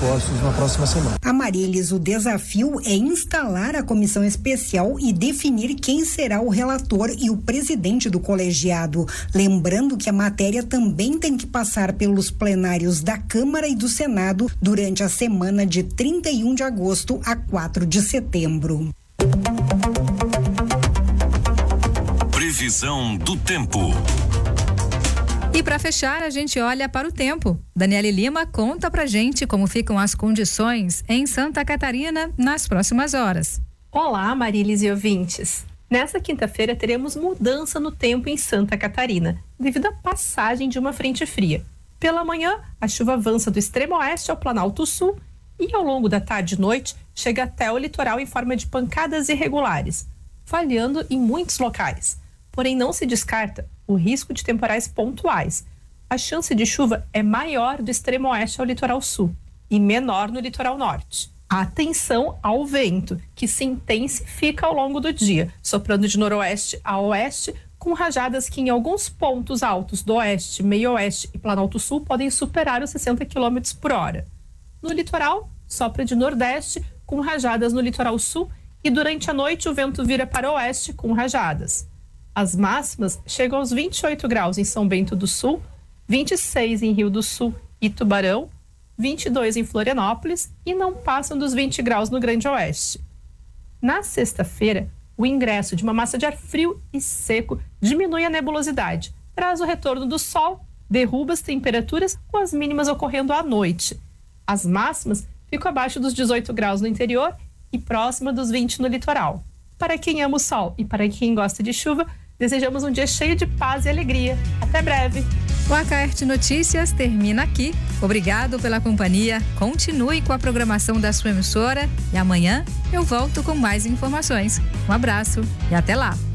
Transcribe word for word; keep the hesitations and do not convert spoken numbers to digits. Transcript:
postos na próxima semana. Amarilis, o desafio é instalar a comissão especial e definir quem será o relator e o presidente do colegiado. Lembrando que a matéria também tem que passar pelos plenários da Câmara e do Senado durante a semana de trinta e um de agosto a quatro de setembro. Previsão do tempo. E para fechar, a gente olha para o tempo. Daniele Lima conta pra gente como ficam as condições em Santa Catarina nas próximas horas. Olá, Marilis e ouvintes. Nesta quinta-feira teremos mudança no tempo em Santa Catarina, devido à passagem de uma frente fria. Pela manhã, a chuva avança do extremo oeste ao Planalto Sul e ao longo da tarde e noite chega até o litoral em forma de pancadas irregulares, falhando em muitos locais. Porém, não se descarta o risco de temporais pontuais. A chance de chuva é maior do extremo oeste ao litoral sul e menor no litoral norte. Atenção ao vento, que se intensifica ao longo do dia, soprando de noroeste a oeste, com rajadas que em alguns pontos altos do oeste, meio-oeste e Planalto Sul podem superar os sessenta quilômetros por hora. No litoral, sopra de nordeste, com rajadas no litoral sul, e durante a noite o vento vira para o oeste com rajadas. As máximas chegam aos vinte e oito graus em São Bento do Sul, vinte e seis em Rio do Sul e Tubarão, vinte e dois em Florianópolis e não passam dos vinte graus no Grande Oeste. Na sexta-feira, o ingresso de uma massa de ar frio e seco diminui a nebulosidade, traz o retorno do sol, derruba as temperaturas com as mínimas ocorrendo à noite. As máximas ficam abaixo dos dezoito graus no interior e próxima dos vinte no litoral. Para quem ama o sol e para quem gosta de chuva, desejamos um dia cheio de paz e alegria. Até breve! O Acaerte Notícias termina aqui. Obrigado pela companhia. Continue com a programação da sua emissora e amanhã eu volto com mais informações. Um abraço e até lá!